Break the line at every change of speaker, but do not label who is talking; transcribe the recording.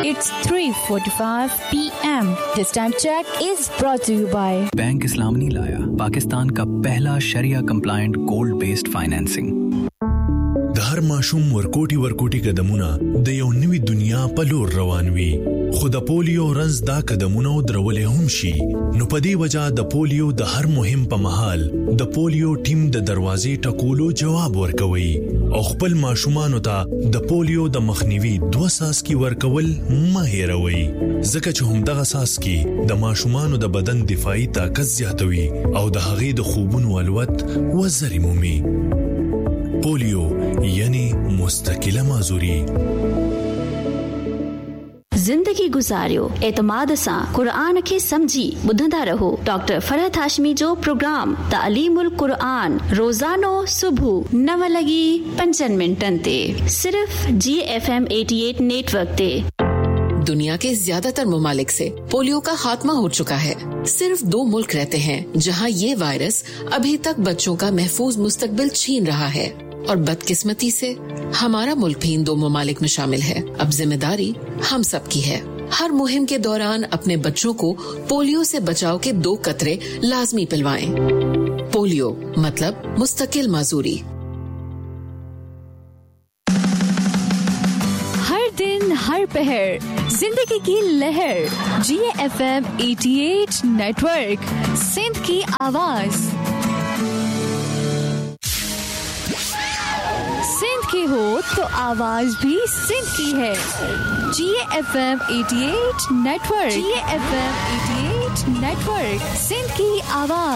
It's 3:45 p.m. This time check is brought to you by
bank इस्लामी लाया पाकिस्तान का पहला शरिया compliant gold based financing.
د هر ماشوم ورکوټي قدمونه د یو نوې دنیا په لور روان وي، خو د پولیو رنځ دا قدمونه درولې هم شي. نو په دې وجہ د پولیو د هر مهم په مهال د پولیو ټیم د دروازې ټکولو جواب ورکوي او خپل ماشومانو ته د پولیو د مخنیوي 2 ساسکي ورکول مه هېروي، ځکه چې همدغه ساسکي د ماشومانو د بدن دفاعي طاقت زیاتوي او د هغې د خوبونو الوت وزرې مومي. Polio यानी मुस्तकिल माजूरी।
जिंदगी गुजारियो एतमाद सां कुरान खे समझी ॿुधंदा रहो। डॉक्टर फरहत हाशमी जो प्रोग्राम तालीमुल कुरान रोजानो सुबह 9:05 ते सिर्फ GFM 88 नेटवर्क ते।
दुनिया के ज्यादातर ममालिक से पोलियो का खात्मा हो चुका है। सिर्फ 2 मुल्क रहते हैं जहां ये वायरस अभी तक बच्चों का महफूज मुस्तकबिल छीन रहा है, और बदकिस्मती से हमारा मुल्क भी इन 2 ममालिक में शामिल है। अब जिम्मेदारी हम सब की है। हर मुहिम के दौरान अपने बच्चों को पोलियो से बचाव के 2 कतरे लाजमी पिलवाएं। पोलियो मतलब मुस्तकिल माजूरी।
हर दिन हर पहर जिंदगी की लहर GFM 88 नेटवर्क सिंध की आवाज। सिंध की हो तो आवाज भी सिंध की है। GFM 88 network, GFM 88 network Sindh की आवाज।